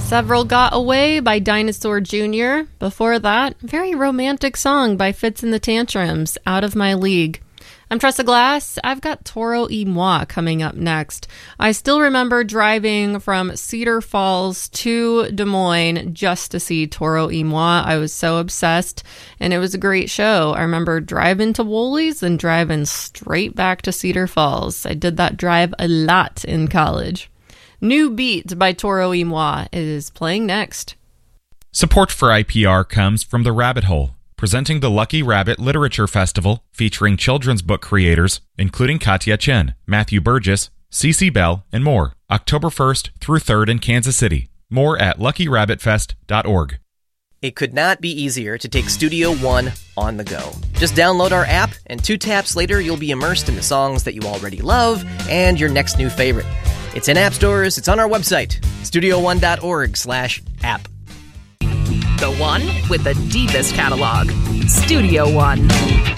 Several Got Away by Dinosaur Jr. Before that, very romantic song by Fitz and the Tantrums, Out of My League. I'm Tressa Glass. I've got Toro y Moi coming up next. I still remember driving from Cedar Falls to Des Moines just to see Toro y Moi. I was so obsessed, and it was a great show. I remember driving to Woolies and driving straight back to Cedar Falls. I did that drive a lot in college. New Beat by Toro y Moi is playing next. Support for IPR comes from The Rabbit Hole, presenting the Lucky Rabbit Literature Festival featuring children's book creators, including Katya Chen, Matthew Burgess, Cece Bell, and more, October 1st through 3rd in Kansas City. More at luckyrabbitfest.org. It could not be easier to take Studio One on the go. Just download our app, and 2 taps later, you'll be immersed in the songs that you already love and your next new favorite. It's in app stores, it's on our website, studio1.org/app. The one with the deepest catalog. Studio One.